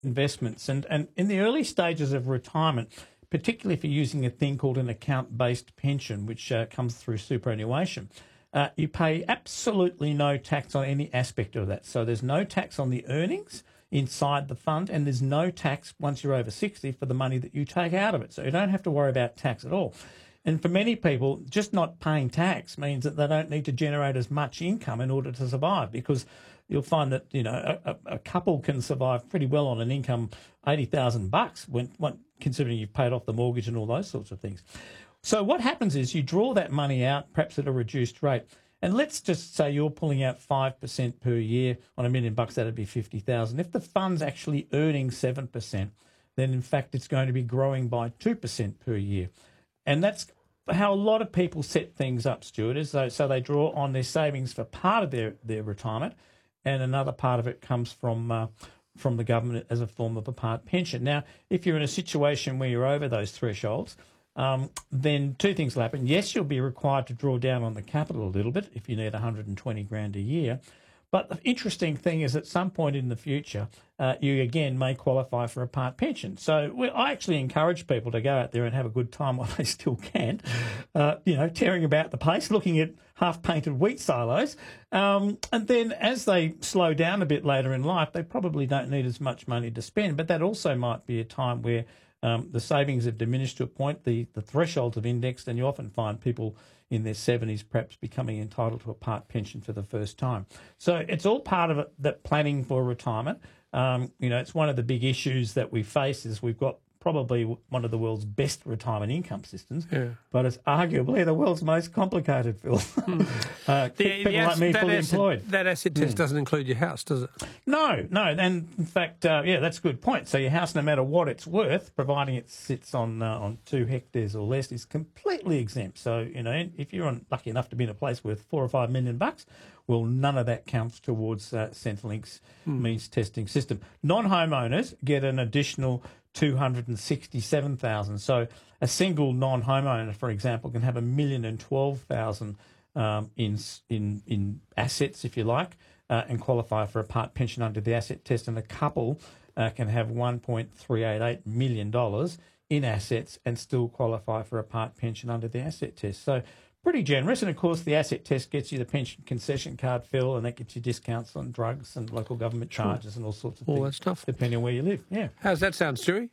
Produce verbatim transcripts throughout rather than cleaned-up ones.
investments. And, and in the early stages of retirement, particularly if you're using a thing called an account-based pension, which uh, comes through superannuation, uh, you pay absolutely no tax on any aspect of that. So there's no tax on the earnings inside the fund, and there's no tax once you're over sixty for the money that you take out of it. So you don't have to worry about tax at all. And for many people, just not paying tax means that they don't need to generate as much income in order to survive, because you'll find that, you know, a, a couple can survive pretty well on an income eighty thousand bucks when, when considering you've paid off the mortgage and all those sorts of things. So what happens is you draw that money out, perhaps at a reduced rate. And let's just say you're pulling out five percent per year on a million bucks, that'd be fifty thousand. If the fund's actually earning seven percent, then in fact it's going to be growing by two percent per year. And that's how a lot of people set things up, Stuart, is they, so they draw on their savings for part of their, their retirement, and another part of it comes from uh, from the government as a form of a part pension. Now, if you're in a situation where you're over those thresholds, um, then two things will happen. Yes, you'll be required to draw down on the capital a little bit if you need one hundred twenty grand a year. But the interesting thing is at some point in the future, uh, you again may qualify for a part pension. So we, I actually encourage people to go out there and have a good time while they still can, uh, you know, tearing about the place, looking at half-painted wheat silos. Um, and then as they slow down a bit later in life, they probably don't need as much money to spend. But that also might be a time where um, the savings have diminished to a point, the, the thresholds have indexed, and you often find people in their seventies perhaps becoming entitled to a part pension for the first time. So it's all part of it, that planning for retirement. Um, you know, it's one of the big issues that we face is we've got probably one of the world's best retirement income systems, yeah. but it's arguably the world's most complicated, Phil. Mm. uh, the, people the like me fully asset, employed. That asset test mm. doesn't include your house, does it? No, no. And in fact, uh, yeah, that's a good point. So your house, no matter what it's worth, providing it sits on uh, on two hectares or less, is completely exempt. So, you know, if you're on, lucky enough to be in a place worth four or five million bucks, well, none of that counts towards uh, Centrelink's mm. means testing system. Non-homeowners get an additional two hundred sixty-seven thousand. So a single non-homeowner, for example, can have a million and twelve thousand um, in in in assets, if you like, uh, and qualify for a part pension under the asset test. And a couple uh, can have one point three eight eight million dollars in assets and still qualify for a part pension under the asset test. So pretty generous. And of course, the asset test gets you the pension concession card, Phil, and that gets you discounts on drugs and local government charges and all sorts of all things. All that stuff. Depending on where you live. Yeah. How's that sound, Stewie?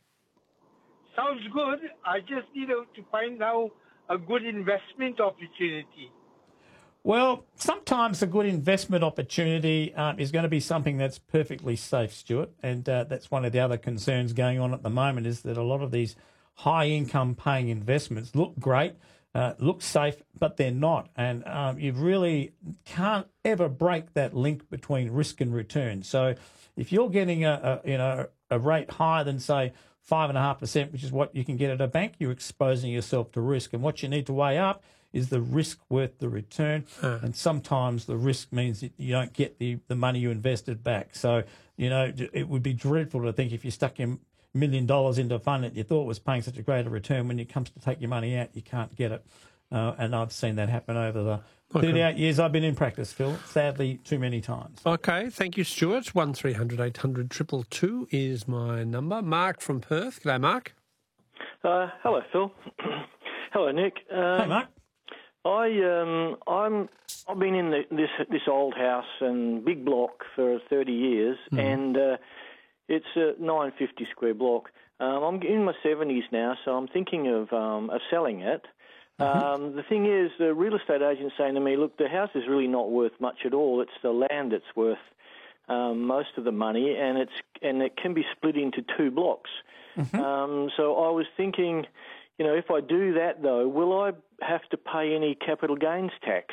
Sounds good. I just need to find out a good investment opportunity. Well, sometimes a good investment opportunity um, is going to be something that's perfectly safe, Stuart, and uh, that's one of the other concerns going on at the moment, is that a lot of these high-income paying investments look great, uh, look safe, but they're not. And um, you really can't ever break that link between risk and return. So if you're getting a, a you know a rate higher than, say, five and a half percent, which is what you can get at a bank, you're exposing yourself to risk. And what you need to weigh up is the risk worth the return. Uh. And sometimes the risk means that you don't get the, the money you invested back. So, you know, it would be dreadful to think if you stuck your million dollars into a fund that you thought was paying such a great a return, when it comes to take your money out, you can't get it. Uh, and I've seen that happen over the okay. thirty-eight years I've been in practice, Phil. Sadly, too many times. Okay, thank you, Stuart. one three hundred eight hundred two two two is my number. Mark from Perth. G'day, Mark. Uh, hello, Phil. Hello, Nick. Um, hey, Mark. I um, I'm I've been in the, this this old house and big block for thirty years, mm. and uh, it's a nine fifty square block. Um, I'm in my seventies now, so I'm thinking of um, of selling it. Um, the thing is, the real estate agent's saying to me, look, the house is really not worth much at all. It's the land that's worth um, most of the money, and it's and it can be split into two blocks. Mm-hmm. Um, so I was thinking, you know, if I do that, though, will I have to pay any capital gains tax?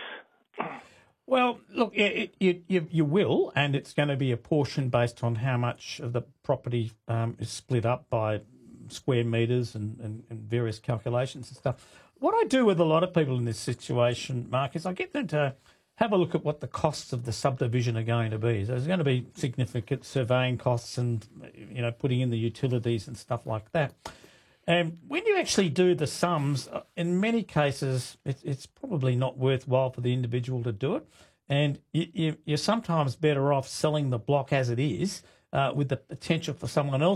Well, look, it, it, you, you will, and it's going to be a portion based on how much of the property um, is split up by square metres and, and, and various calculations and stuff. What I do with a lot of people in this situation, Mark, is I get them to have a look at what the costs of the subdivision are going to be. So there's going to be significant surveying costs and, you know, putting in the utilities and stuff like that. And when you actually do the sums, in many cases, it's, it's probably not worthwhile for the individual to do it. And you, you, you're sometimes better off selling the block as it is uh, with the potential for someone else